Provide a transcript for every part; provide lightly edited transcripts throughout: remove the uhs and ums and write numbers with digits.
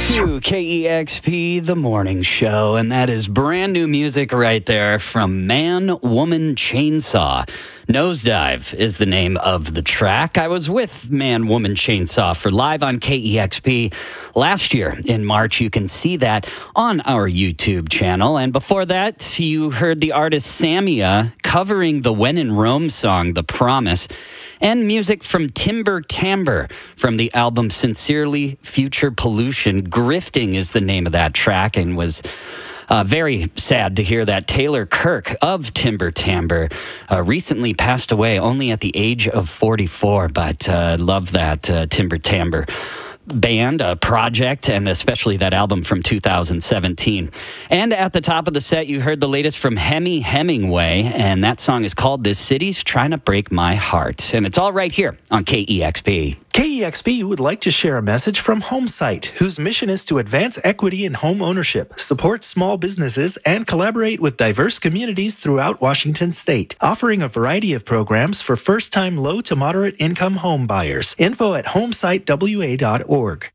to KEXP, the morning show, and that is brand new music right there from Man, Woman, Chainsaw. Nosedive is the name of the track. I was with Man, Woman, Chainsaw for Live on KEXP last year in March. You can see that on our YouTube channel. And before that, you heard the artist Samia covering the When in Rome song, The Promise, and music from Timber Timbre from the album Sincerely Future Pollution. Grifting is the name of that track, and was very sad to hear that Taylor Kirk of Timber Timbre recently passed away only at the age of 44. But love that Timber Timbre band, project, and especially that album from 2017. And at the top of the set, you heard the latest from Hemi Hemingway, and that song is called This City's Trying to Break My Heart. And it's all right here on KEXP. KEXP would like to share a message from HomeSite, whose mission is to advance equity in home ownership, support small businesses, and collaborate with diverse communities throughout Washington state, offering a variety of programs for first-time low to moderate income home buyers. Info at homesitewa.org.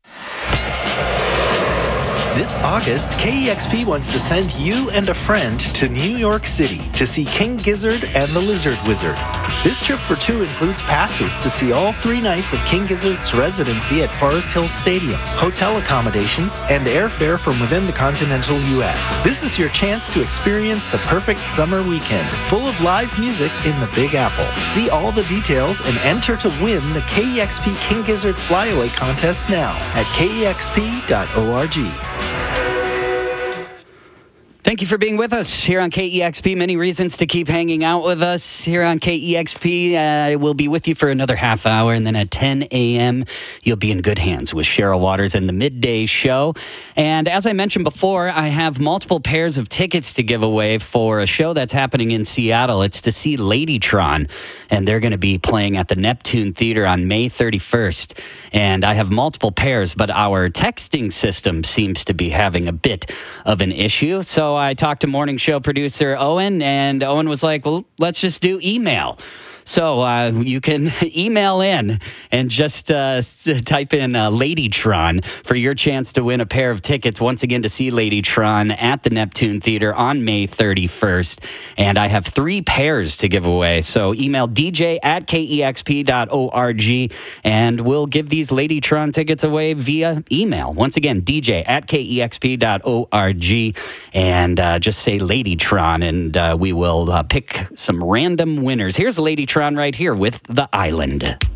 This August, KEXP wants to send you and a friend to New York City to see King Gizzard and the Lizard Wizard. This trip for two includes passes to see all 3 nights of King Gizzard's residency at Forest Hill Stadium, hotel accommodations, and airfare from within the continental U.S. This is your chance to experience the perfect summer weekend, full of live music in the Big Apple. See all the details and enter to win the KEXP King Gizzard Flyaway Contest now at kexp.org. Thank you for being with us here on KEXP. Many reasons to keep hanging out with us here on KEXP. We'll be with you for another half hour, and then at 10 a.m., you'll be in good hands with Cheryl Waters and the Midday Show. And as I mentioned before, I have multiple pairs of tickets to give away for a show that's happening in Seattle. It's to see Ladytron, and they're going to be playing at the Neptune Theater on May 31st. And I have multiple pairs, but our texting system seems to be having a bit of an issue. So I talked to morning show producer Owen, and Owen was like, well, let's just do email. So you can email in and just type in Ladytron for your chance to win a pair of tickets once again to see Ladytron at the Neptune Theater on May 31st. And I have 3 pairs to give away. So email dj@kexp.org and we'll give these Ladytron tickets away via email. Once again, dj@kexp.org, and just say Ladytron, and we will pick some random winners. Here's Ladytron right here with The Island.